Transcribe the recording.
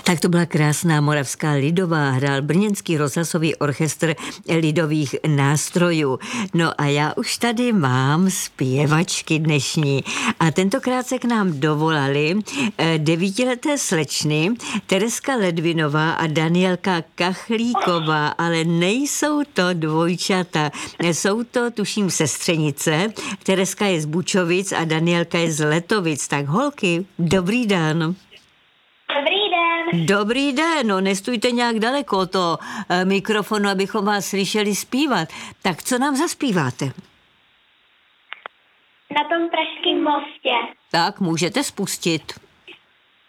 Tak to byla krásná moravská lidová, hrál brněnský rozhlasový orchestr lidových nástrojů. No a já už tady mám zpěvačky dnešní a tentokrát se k nám dovolali 9leté slečny Tereska Ledvinová a Danielka Kachlíková, ale nejsou to dvojčata, jsou to tuším sestřenice. Tereska je z Bučovic a Danielka je z Letovic. Tak holky, dobrý den. Dobrý den. Dobrý den, no nestůjte nějak daleko od toho mikrofonu, abychom vás slyšeli zpívat. Tak co nám zaspíváte? Na tom pražském mostě. Tak, můžete spustit.